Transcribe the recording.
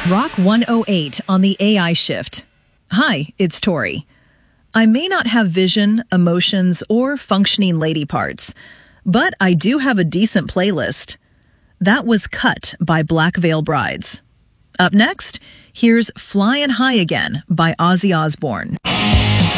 Rock 108 on the AI Shift. Hi, it's Tori. I may not have vision, emotions, or functioning lady parts, but I do have a decent playlist. That was Cut by Black Veil Brides. Up next, here's Flying High Again by Ozzy Osbourne.